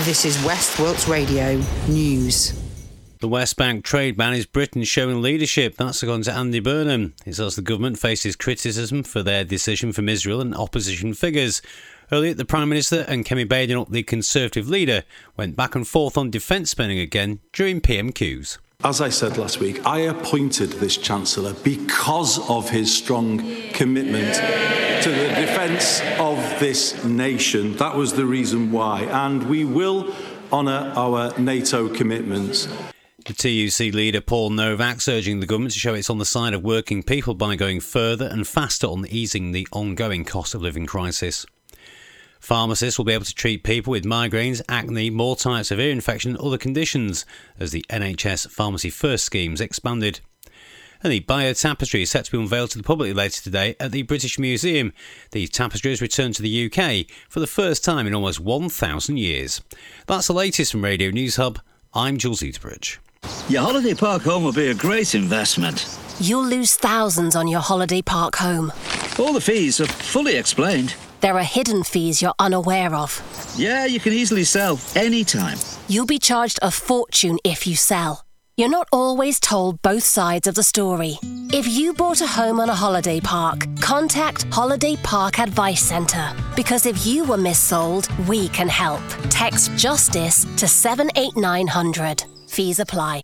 This is West Wilts Radio News. The West Bank trade ban is Britain showing leadership. That's according to Andy Burnham. He says the government faces criticism for their decision from Israel and opposition figures. Earlier, the Prime Minister and Kemi Badenoch, the Conservative leader, went back and forth on defence spending again during PMQs. As I said last week, I appointed this Chancellor because of his strong commitment to the defence of this nation. That was the reason why. And we will honour our NATO commitments. The TUC leader Paul Novak's urging the government to show it's on the side of working people by going further and faster on easing the ongoing cost of living crisis. Pharmacists will be able to treat people with migraines, acne, more types of ear infection and other conditions as the NHS Pharmacy First schemes expanded. And the Bayeux Tapestry is set to be unveiled to the public later today at the British Museum. The tapestry has returned to the UK for the first time in almost 1,000 years. That's the latest from Radio News Hub. I'm Jules Eaterbridge. Your holiday park home will be a great investment. You'll lose thousands on your holiday park home. All the fees are fully explained. There are hidden fees you're unaware of. Yeah, you can easily sell anytime. You'll be charged a fortune if you sell. You're not always told both sides of the story. If you bought a home on a holiday park, contact Holiday Park Advice Centre. Because if you were missold, we can help. Text JUSTICE to 78900. Fees apply.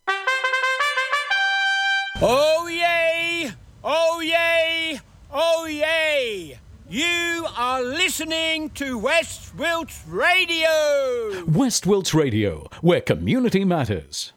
Oh yay! Oh yay! Oh yay! You are listening to West Wilts Radio! West Wilts Radio, where community matters.